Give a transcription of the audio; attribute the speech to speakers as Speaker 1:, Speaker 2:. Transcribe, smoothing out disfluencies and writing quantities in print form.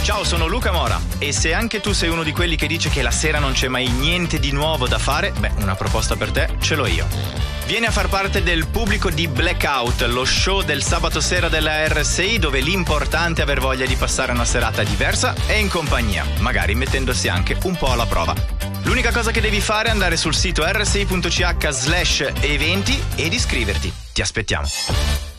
Speaker 1: Ciao, sono Luca Mora e se anche tu sei uno di quelli che dice che la sera non c'è mai niente di nuovo da fare, beh, una proposta per te ce l'ho io. Vieni a far parte del pubblico di Blackout, lo show del sabato sera della RSI dove l'importante è aver voglia di passare una serata diversa e in compagnia, magari mettendosi anche un po' alla prova. L'unica cosa che devi fare è andare sul sito rsi.ch/eventi ed iscriverti. Ti aspettiamo.